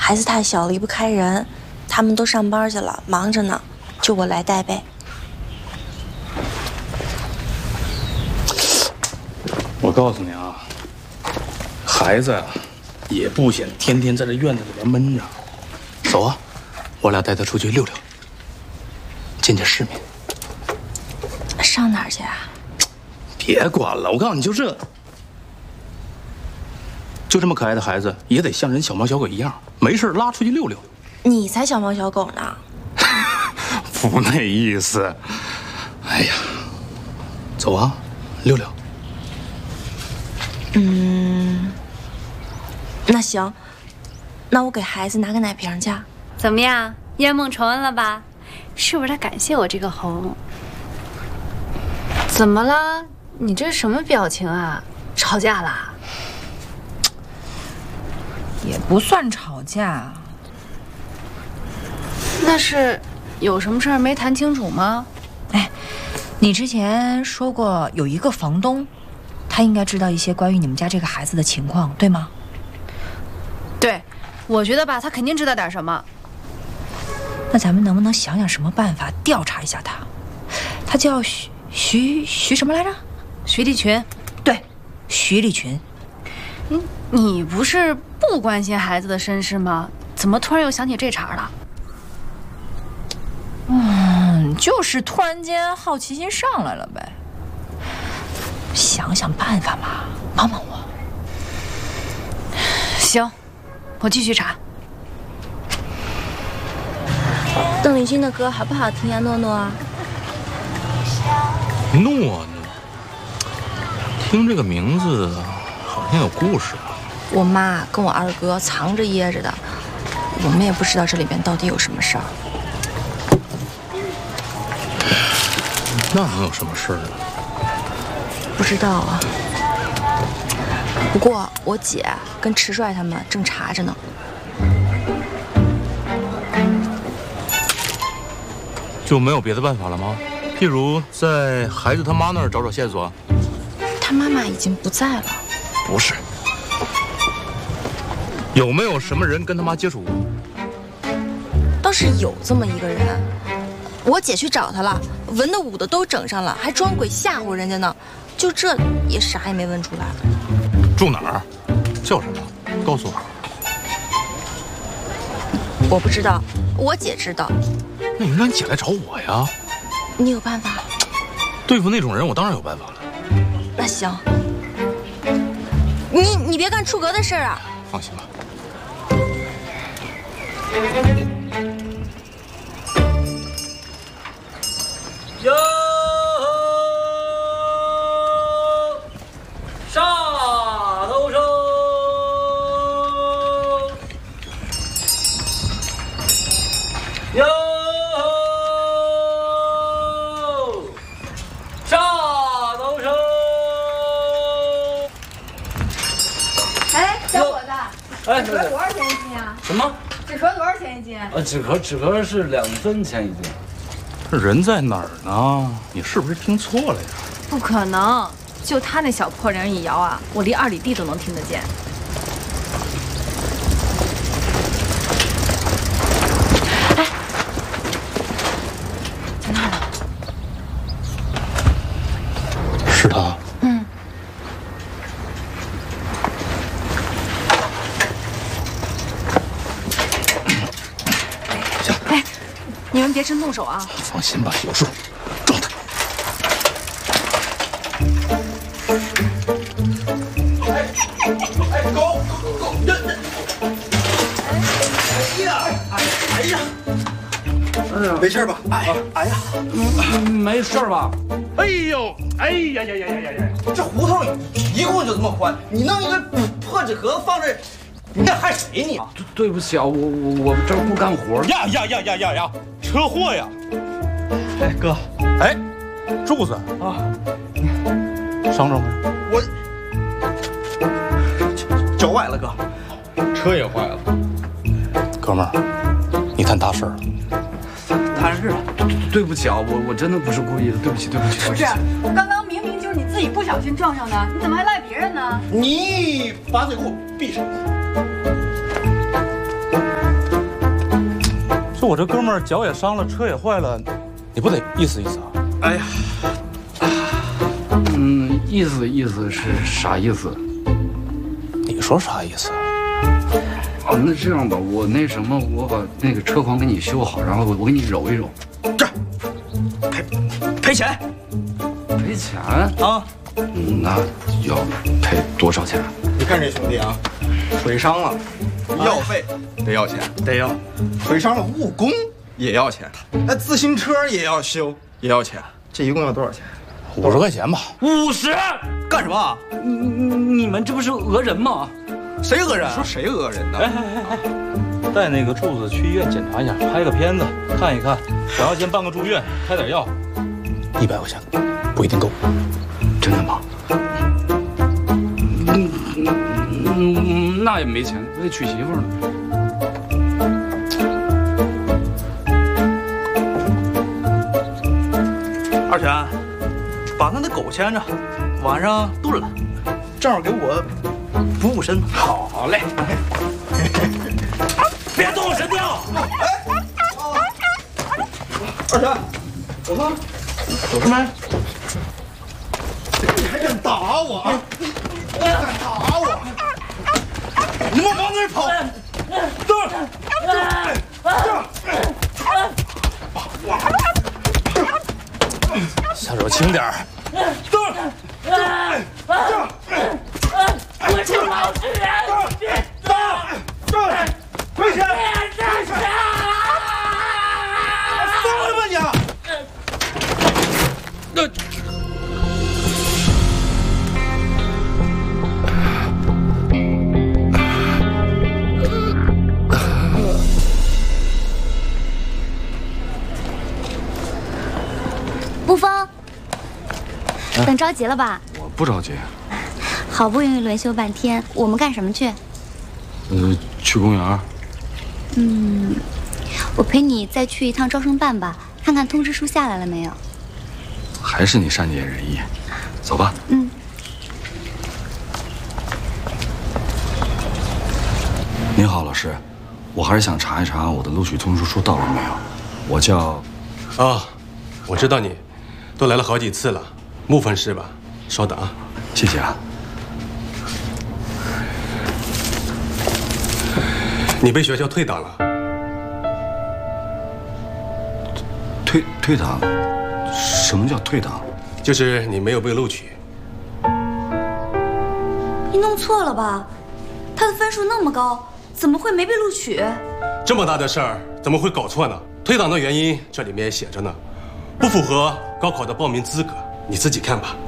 孩子太小离不开人，他们都上班去了，忙着呢，就我来带呗。 我告诉你啊，孩子呀，也不想天天在这院子里边闷着。走啊，我俩带他出去溜溜，见见世面。 上哪儿去啊？ 别管了，我告诉你，就这么可爱的孩子，也得像人小猫小狗一样，没事拉出去溜溜。 你才小猫小狗呢。 不那意思。哎呀，走啊，溜溜。 那行，那我给孩子拿个奶瓶去。 怎么样，圆梦重温了吧？是不是他感谢我这个红？怎么了？你这是什么表情啊？吵架啦？ 也不算吵架。 那是有什么事儿没谈清楚吗？ 哎，你之前说过有一个房东，他应该知道一些关于你们家这个孩子的情况，对吗？ 对，我觉得吧，他肯定知道点什么。 那咱们能不能想想什么办法调查一下他？他叫徐什么来着？ 徐立群。 对，徐立群。 你不是不关心孩子的身世吗？怎么突然又想起这茬了？ 就是突然间好奇心上来了呗。想想办法嘛，帮帮我。 行，我继续查。 邓丽君的歌好不好听呀，诺诺？ 诺诺，听这个名字好像有故事啊。 我妈跟我二哥藏着掖着的，我们也不知道这里面到底有什么事儿。 那能有什么事儿呢？ 不知道啊。不过我姐跟迟帅他们正查着呢。 就没有别的办法了吗？譬如在孩子他妈那儿找找线索。 他妈妈已经不在了。 不是。有没有什么人跟他妈接触过？ 倒是有这么一个人，我姐去找他了，文的武的都整上了，还装鬼吓唬人家呢。就这也啥也没问出来。 住哪儿？叫什么？告诉我。 我不知道，我姐知道。 那你让你姐来找我呀。 你有办法？ 对付那种人，我当然有办法了。 那行，你别干出格的事儿啊。 放心吧。 哟，杀头生！哟，杀头生！ 哎，小伙子， 哎， 纸壳多少钱一斤啊？ 什么？ 纸壳多少钱一斤？ 纸壳是2分钱一斤。 这人在哪儿呢？你是不是听错了呀？ 不可能，就他那小破铃一摇啊，我离2里地都能听得见。 哎，在那儿呢。 是他。 你们别真动手啊！ 放心吧，有数。撞他！ 狗！哎呀！ 没事吧？哎呀， 没事吧？ 哎呦！哎呀呀呀呀呀呀！ 这胡同一共就这么宽，你弄一个破纸壳子放这，你害谁你？ 对不起啊，我这不干活。 呀！车祸呀！ 哎哥， 哎，柱子啊， 伤着没？ 我脚崴了，哥， 车也坏了。哥们儿，你摊大事了。 摊事了，对不起啊，我真的不是故意的，对不起。 不是，刚刚明明就是你自己不小心撞上的，你怎么还赖别人呢？ 你把嘴给我闭上！ 说我这哥们儿脚也伤了，车也坏了，你不得意思意思啊？ 哎呀，意思是啥意思？ 你说啥意思？ 哦，那这样吧，我那什么，我把那个车筐给你修好，然后我给你揉一揉。 这赔钱？ 赔钱啊？ 那要赔多少钱？ 你看这兄弟啊，腿伤了，药费得要钱， 得要。 腿伤了误工也要钱，那自行车也要修，也要钱。这一共要多少钱 ？50块钱吧。 50？ 干什么？ 你们这不是讹人吗？ 谁讹人？说谁讹人呢？ 带那个柱子去医院检查一下，拍个片子看一看，然后先办个住院，开点药，100块钱不一定够。 真的吗？那也没钱，我得娶媳妇呢。 二全，把那狗牵着，晚上炖了，正好给我补补身子。 好嘞。别动神雕！ 二全，我说，有什么？你还敢打我啊？你敢打我？你们往哪儿跑？ 下手轻点儿。 我是老实人，别动！ 跪下！ 别动！ 疯了吧你！ 沐风，等着急了吧？ 我不着急。 好不容易轮休半天，我们干什么去？ 去公园。 我陪你再去一趟招生办吧，看看通知书下来了没有。 还是你善解人意，走吧。您好，老师，我还是想查一查我的录取通知书到了没有。我叫…… 我知道你，都来了好几次了，木分是吧？稍等啊。 谢谢啊。 你被学校退档了。 退档？什么叫退档？ 就是你没有被录取。 你弄错了吧？他的分数那么高，怎么会没被录取？ 这么大的事儿，怎么会搞错呢？退档的原因这里面也写着呢，不符合高考的报名资格，你自己看吧。